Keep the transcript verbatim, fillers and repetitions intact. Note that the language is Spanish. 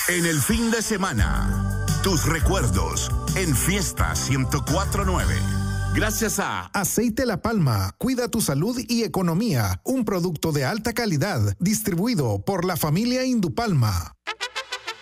En el fin de semana, tus recuerdos en Fiesta ciento cuatro punto nueve. Gracias a Aceite La Palma, cuida tu salud y economía. Un producto de alta calidad, distribuido por la familia Indupalma.